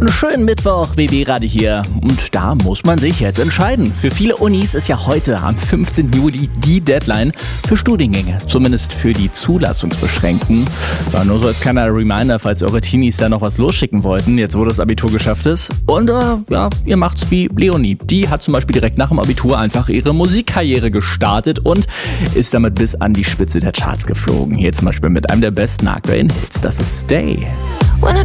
Einen schönen Mittwoch, BB-Radio hier. Und da muss man sich jetzt entscheiden. Für viele Unis ist ja heute am 15. Juli die Deadline für Studiengänge. Zumindest für die Zulassungsbeschränkten. Ja, nur so als kleiner Reminder, falls eure Teenies da noch was losschicken wollten, jetzt wo das Abitur geschafft ist. Und ihr macht's wie Leonie. Die hat zum Beispiel direkt nach dem Abitur einfach ihre Musikkarriere gestartet und ist damit bis an die Spitze der Charts geflogen. Hier zum Beispiel mit einem der besten aktuellen Hits. Das ist Stay.